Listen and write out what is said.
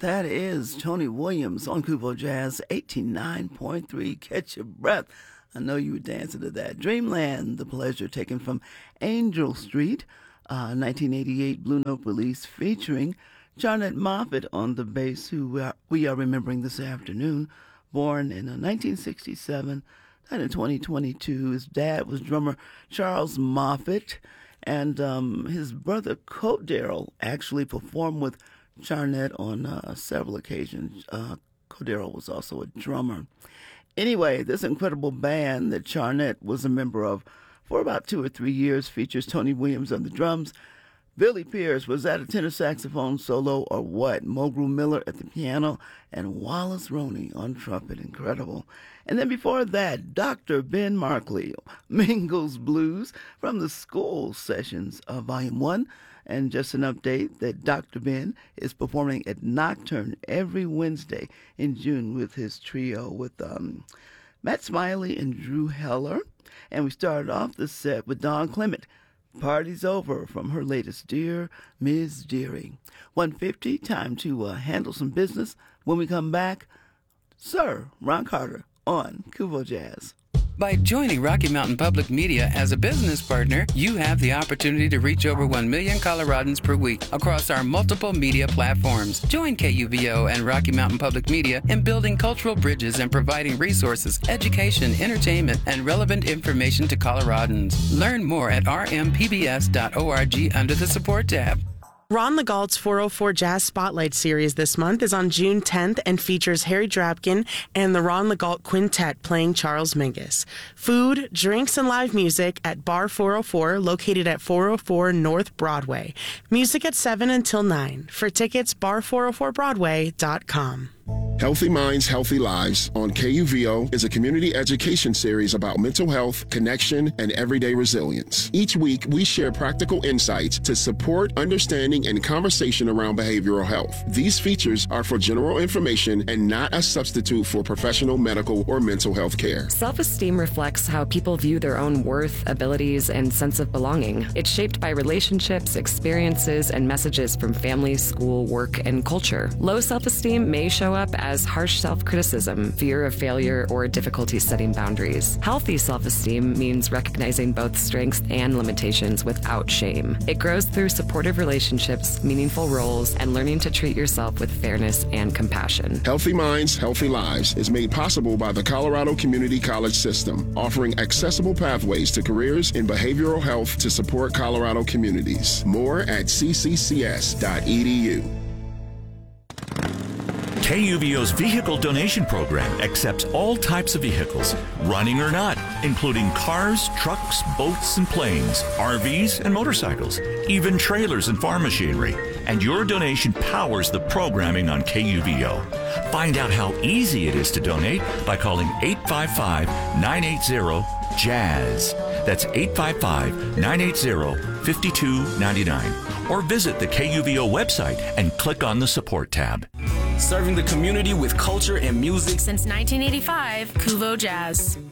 That is Tony Williams on Kubo Jazz 89.3. Catch your breath. I know you were dancing to that. Dreamland, The Pleasure, taken from Angel Street, 1988 Blue Note release featuring Charnett Moffett on the bass, who we are remembering this afternoon. Born in 1967, died in 2022. His dad was drummer Charles Moffett, and his brother Colt Darrell actually performed with Charnett on several occasions. Cordero was also a drummer. Anyway, this incredible band that Charnett was a member of for about 2 or 3 years features Tony Williams on the drums. Billy Pierce was at a tenor saxophone solo or what? Mulgrew Miller at the piano and Wallace Roney on trumpet. Incredible. And then before that, Dr. Ben Markley, Mingles Blues from the School Sessions of Volume 1. And just an update that Dr. Ben is performing at Nocturne every Wednesday in June with his trio with Matt Smiley and Drew Heller. And we started off the set with Dawn Clement, Party's Over, from her latest Dear Ms. Dearie. 1:50, time to handle some business. When we come back, Sir Ron Carter on Kubo Jazz. By joining Rocky Mountain Public Media as a business partner, you have the opportunity to reach over 1 million Coloradans per week across our multiple media platforms. Join KUVO and Rocky Mountain Public Media in building cultural bridges and providing resources, education, entertainment, and relevant information to Coloradans. Learn more at rmpbs.org under the Support tab. Ron LeGault's 404 Jazz Spotlight Series this month is on June 10th and features Harry Drapkin and the Ron LeGault Quintet playing Charles Mingus. Food, drinks, and live music at Bar 404, located at 404 North Broadway. Music at 7 until 9. For tickets, bar404broadway.com. Healthy Minds, Healthy Lives on KUVO is a community education series about mental health, connection, and everyday resilience. Each week, we share practical insights to support understanding and conversation around behavioral health. These features are for general information and not a substitute for professional medical or mental health care. Self-esteem reflects how people view their own worth, abilities, and sense of belonging. It's shaped by relationships, experiences, and messages from family, school, work, and culture. Low self-esteem may show up as harsh self-criticism, fear of failure, or difficulty setting boundaries. Healthy self-esteem means recognizing both strengths and limitations without shame. It grows through supportive relationships, meaningful roles, and learning to treat yourself with fairness and compassion. Healthy Minds, Healthy Lives is made possible by the Colorado Community College System, offering accessible pathways to careers in behavioral health to support Colorado communities. More at cccs.edu. KUVO's vehicle donation program accepts all types of vehicles, running or not, including cars, trucks, boats, and planes, RVs, and motorcycles, even trailers and farm machinery. And your donation powers the programming on KUVO. Find out how easy it is to donate by calling 855-980-JAZZ. That's 855-980-5299. Or visit the KUVO website and click on the Support tab. Serving the community with culture and music since 1985, Kuvo Jazz.